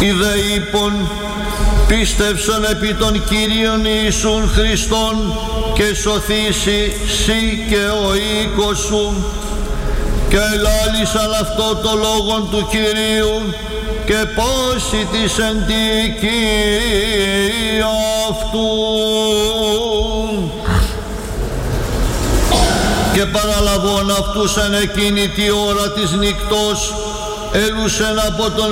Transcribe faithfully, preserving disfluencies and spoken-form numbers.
Ιδε είπων, πίστευσον επί των Κύριων Ιησούν Χριστόν και σωθήσει σύ και ο οίκος σου. Και ελάλησαν αυτό το λόγον του Κυρίου και πόσοι της εν τη οικία αυτού. Και παραλαβών αυτούς εν εκείνη τη ώρα της νυκτός, έλουσεν από τον